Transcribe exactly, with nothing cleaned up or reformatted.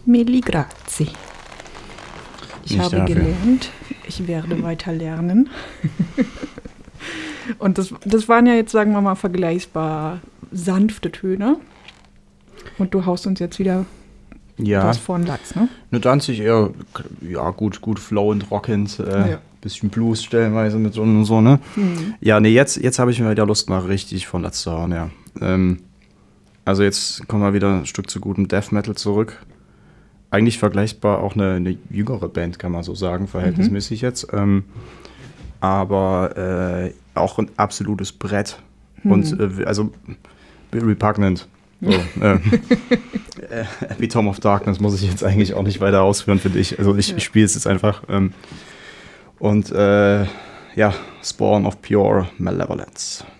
Milli grazie. Ich Nicht habe dafür. gelernt, ich werde weiter lernen. Und das, das waren ja jetzt, sagen wir mal, vergleichbar sanfte Töne. Und du haust uns jetzt wieder Ja, was vor den Latz, ne? nur Danzig eher, ja, gut, gut flowend, rockend, äh, Ja. bisschen Blues stellenweise mit so und so, ne? Mhm. Ja, nee, jetzt, jetzt habe ich mir wieder Lust, mal richtig von Latz zu hauen, ja. Ähm, also jetzt kommen wir wieder ein Stück zu gutem Death Metal zurück. Eigentlich vergleichbar auch eine, eine jüngere Band, kann man so sagen, verhältnismäßig jetzt. Ähm, aber äh, auch ein absolutes Brett. Und äh, also repugnant. So, äh, äh, Epitome of Darkness muss ich jetzt eigentlich auch nicht weiter ausführen, finde ich. Also ich, Ja. ich spiele es jetzt einfach. Ähm, und äh, ja, Spawn of Pure Malevolence.